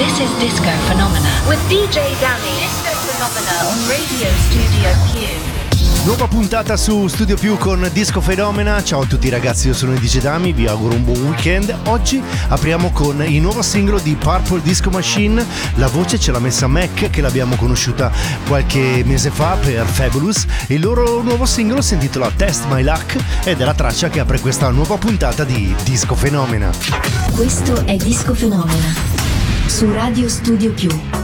This is Disco Phenomena with DJ Danny. Disco Phenomena on Radio Studio Q. Nuova puntata su Studio Più con Disco Phenomena. Ciao a tutti ragazzi, io sono il DJ Dami, vi auguro un buon weekend. Oggi apriamo con il nuovo singolo di Purple Disco Machine. La voce ce l'ha messa Mac, che l'abbiamo conosciuta qualche mese fa per Fabulous. Il loro nuovo singolo si intitola Test My Luck ed è la traccia che apre questa nuova puntata di Disco Phenomena. Questo è Disco Phenomena su Radio Studio Più.